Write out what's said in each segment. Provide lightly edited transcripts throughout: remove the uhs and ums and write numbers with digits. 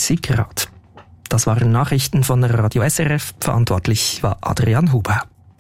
30 Grad. Das waren Nachrichten von Radio SRF. Verantwortlich war Adrian Huber.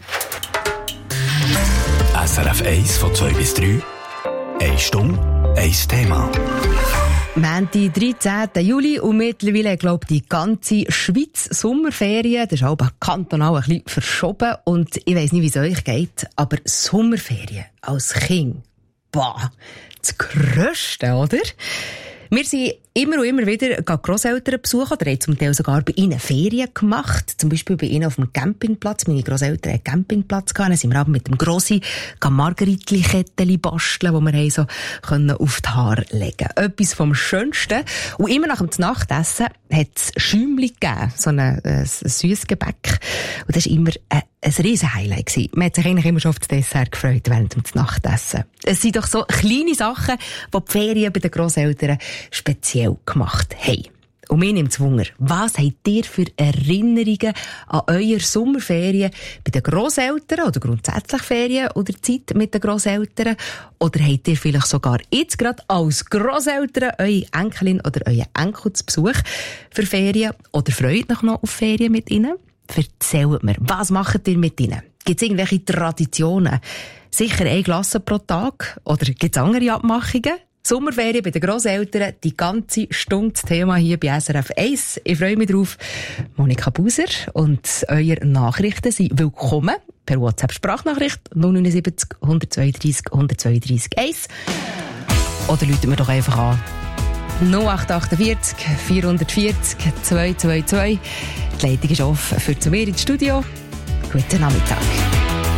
SRF 1 von 2 bis 3. 1 Stunde, 1 Thema. Montag, 13. Juli und mittlerweile, glaube ich, die ganze Schweiz Sommerferien. Das ist auch kantonal ein bisschen verschoben und ich weiss nicht, wie es euch geht, aber Sommerferien als Kind, boah, das Grösste, oder? Wir sind immer und immer wieder Grosseltern besuchen oder haben zum Teil sogar bei ihnen Ferien gemacht. Zum Beispiel bei ihnen auf dem Campingplatz. Meine Grosseltern hatten einen Campingplatz gehabt. Dann sind wir aber mit dem Grossi Margaritli-Kettchen basteln, die wir so auf die Haare legen konnten. Etwas vom Schönsten. Und immer nach dem Nachtessen hat es Schäumchen gegeben. So ein süßes Gebäck. Und das war immer ein riesen Highlight gewesen. Man hat sich eigentlich immer schon auf das Dessert gefreut während dem Nachtessen. Es sind doch so kleine Sachen, die die Ferien bei den Grosseltern speziell gemacht haben. Und mir nimmt es Wunder, was habt ihr für Erinnerungen an eure Sommerferien bei den Grosseltern oder grundsätzlich Ferien oder Zeit mit den Grosseltern? Oder habt ihr vielleicht sogar jetzt gerade als Grosseltern eure Enkelin oder euren Enkel zu Besuch für Ferien oder freut euch noch auf Ferien mit ihnen? Erzählt mir, was macht ihr mit ihnen? Gibt es irgendwelche Traditionen? Sicher ein Glas pro Tag? Oder gibt es andere Abmachungen? Sommerferien bei den Grosseltern, die ganze Stunde das Thema hier bei SRF 1. Ich freue mich drauf. Monika Buser und eure Nachrichten sind willkommen per WhatsApp-Sprachnachricht 079 132 132 1. Oder rufen wir doch einfach an 0848 440 222. Die Leitung ist offen für zu mir ins Studio. Guten Nachmittag.